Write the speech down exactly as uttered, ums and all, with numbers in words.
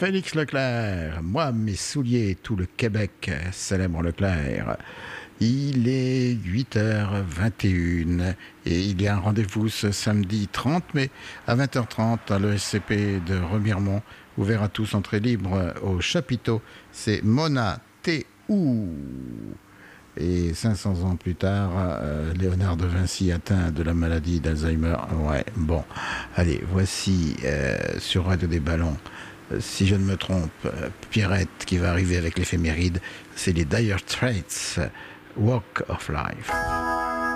Félix Leclerc, moi, mes souliers, tout le Québec célèbre Leclerc. Il est huit heures vingt et une et il y a un rendez-vous ce samedi trente mai à vingt heures trente à l'E S C P de Remiremont, ouvert à tous, entrée libre au chapiteau. C'est Mona Théou. Et cinq cents ans plus tard, euh, Léonard de Vinci atteint de la maladie d'Alzheimer. Ouais, bon. Allez, voici euh, sur Radio des Ballons, euh, si je ne me trompe, euh, Pierrette qui va arriver avec l'éphéméride. C'est les Dire Straits, Walk of Life.